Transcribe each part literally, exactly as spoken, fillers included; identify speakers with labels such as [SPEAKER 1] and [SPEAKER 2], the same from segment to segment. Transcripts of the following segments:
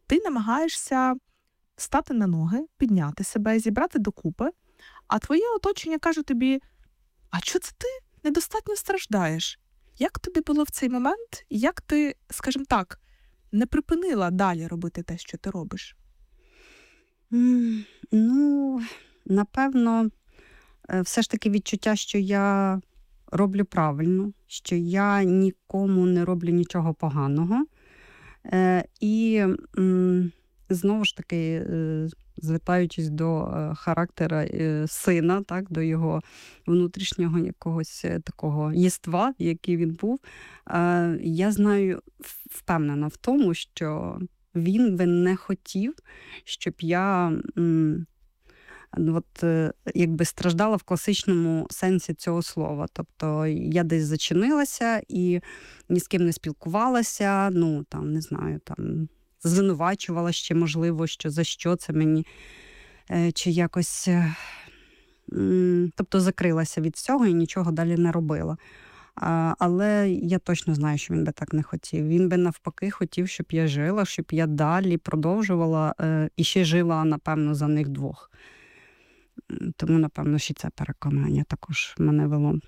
[SPEAKER 1] ти намагаєшся стати на ноги, підняти себе, зібрати докупи, а твоє оточення каже тобі: а чого це ти недостатньо страждаєш? Як тобі було в цей момент? І як ти, скажімо так, не припинила далі робити те, що ти робиш?
[SPEAKER 2] М, Ну, напевно, е, все ж таки відчуття, що я роблю правильно, що я нікому не роблю нічого поганого. Е, І м, знову ж таки, е, звертаючись до е, характера е, сина, так, до його внутрішнього якогось е, такого єства, який він був, е, я знаю, в- впевнена в тому, що він би не хотів, щоб я м, ну, от, е, якби страждала в класичному сенсі цього слова. Тобто я десь зачинилася і ні з ким не спілкувалася, ну там не знаю, там звинувачувала ще, можливо, що за що це мені, е, чи якось, е, м, тобто закрилася від всього і нічого далі не робила. А, але я точно знаю, що він би так не хотів. Він би навпаки хотів, щоб я жила, щоб я далі продовжувала е, і ще жила, напевно, за них двох. М, Тому, напевно, ще це переконання також мене вело.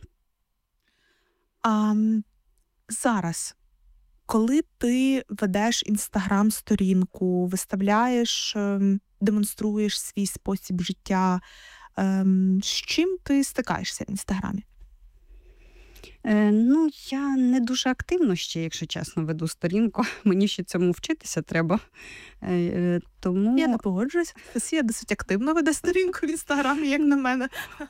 [SPEAKER 1] А м, зараз, коли ти ведеш інстаграм-сторінку, виставляєш, ем, демонструєш свій спосіб життя, ем, з чим ти стикаєшся в інстаграмі?
[SPEAKER 2] Е, ну, я не дуже активно ще, якщо чесно, веду сторінку. Мені ще цьому вчитися треба. Е, е, тому
[SPEAKER 1] Я не погоджуюся. Росія досить активно веде сторінку в інстаграмі, як на мене.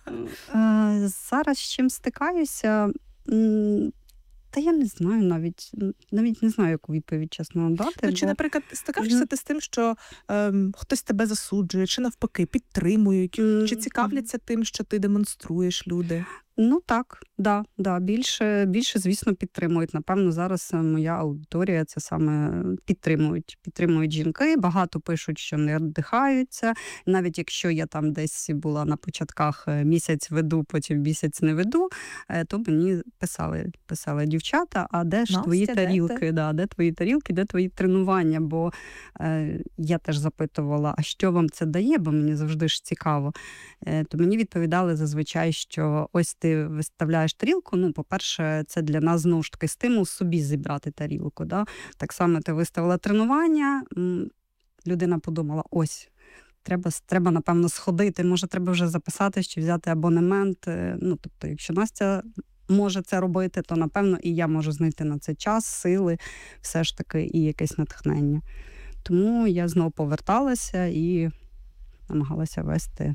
[SPEAKER 2] е, зараз з чим стикаюся, м, та я не знаю навіть, навіть не знаю, яку відповідь чесно надати.
[SPEAKER 1] Ну, чи,
[SPEAKER 2] бо...
[SPEAKER 1] наприклад, стикаєшся
[SPEAKER 2] Мгм.
[SPEAKER 1] ти з тим, що ем, хтось тебе засуджує, чи навпаки підтримують,
[SPEAKER 2] М,
[SPEAKER 1] чи цікавляться тим, що ти демонструєш люди?
[SPEAKER 2] Ну так, да, да. Більше, більше, звісно, підтримують. Напевно, зараз е, моя аудиторія це саме підтримують. Підтримують жінки. Багато пишуть, що не віддихаються. Навіть якщо я там десь була на початках е, місяць веду, потім місяць не веду, е, то мені писали, писали дівчата, а де ж твої
[SPEAKER 1] Настя, де ти?
[SPEAKER 2] тарілки? Да, де твої тарілки, де твої тренування? Бо е, я теж запитувала, а що вам це дає, бо мені завжди ж цікаво. Е, То мені відповідали зазвичай, що ось ти виставляєш тарілку, ну, по-перше, це для нас, знову ж таки, стимул собі зібрати тарілку. Да? Так само ти виставила тренування, м, людина подумала, ось, треба, с- треба, напевно, сходити, може, треба вже записати, чи взяти абонемент. Е, Ну, тобто, якщо Настя може це робити, то, напевно, і я можу знайти на це час, сили, все ж таки, і якесь натхнення. Тому я знову поверталася і намагалася вести.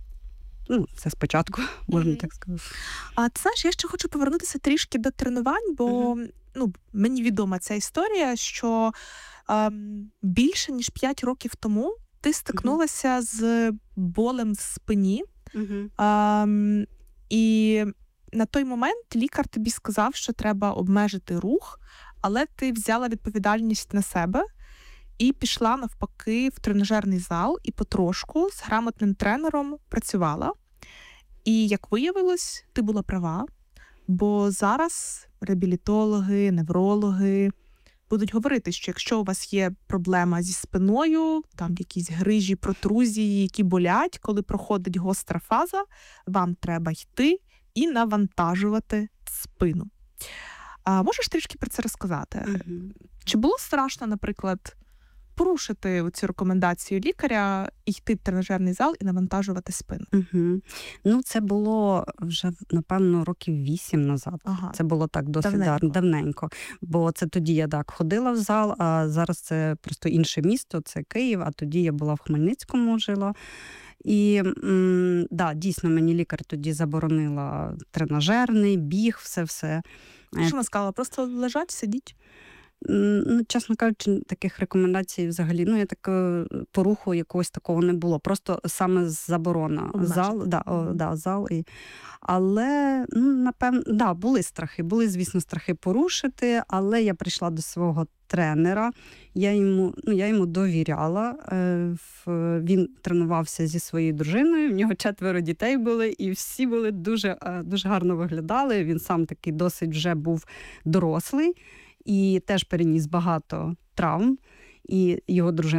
[SPEAKER 2] Ну, це спочатку, можна
[SPEAKER 1] Мгм.
[SPEAKER 2] так сказати.
[SPEAKER 1] А ти знаєш, я ще хочу повернутися трішки до тренувань, бо
[SPEAKER 2] Мгм.
[SPEAKER 1] ну, мені відома ця історія, що ем, більше ніж п'ять років тому ти
[SPEAKER 2] Мгм.
[SPEAKER 1] стикнулася з болем в спині.
[SPEAKER 2] Мгм.
[SPEAKER 1] Ем, і на той момент лікар тобі сказав, що треба обмежити рух, але ти взяла відповідальність на себе і пішла навпаки в тренажерний зал і потрошку з грамотним тренером працювала. І як виявилось, ти була права, бо зараз реабілітологи, неврологи будуть говорити, що якщо у вас є проблема зі спиною, там якісь грижі, протрузії, які болять, коли проходить гостра фаза, вам треба йти і навантажувати спину. А можеш трішки про це розказати?
[SPEAKER 2] Мгм.
[SPEAKER 1] Чи було страшно, наприклад, порушити цю рекомендацію лікаря і йти в тренажерний зал і навантажувати спину?
[SPEAKER 2] Мгм. Ну, це було вже, напевно, років вісім назад.
[SPEAKER 1] Ага,
[SPEAKER 2] Це було так досить
[SPEAKER 1] давненько.
[SPEAKER 2] давненько. давненько. Бо це тоді я так ходила в зал, а зараз це просто інше місто, це Київ, а тоді я була в Хмельницькому, жила. І м, да, дійсно, мені лікар тоді заборонила тренажерний, біг, все-все. Е,
[SPEAKER 1] Що вона сказала? Просто лежать, сидіть?
[SPEAKER 2] М, Ну, чесно кажучи, таких рекомендацій взагалі, ну, я так е, поруху якогось такого не було. Просто саме заборона.
[SPEAKER 1] Обмежити.
[SPEAKER 2] Зал, да, о,
[SPEAKER 1] Мгм.
[SPEAKER 2] да, зал. І... Але, ну, напевно, да, були страхи. Були, звісно, страхи порушити, але я прийшла до свого тренера, я йому, ну, я йому довіряла. Е, в- Він тренувався зі своєю дружиною, в нього четверо дітей були, і всі були дуже, е, дуже гарно виглядали. Він сам такий досить вже був дорослий і теж переніс багато травм. І його дружина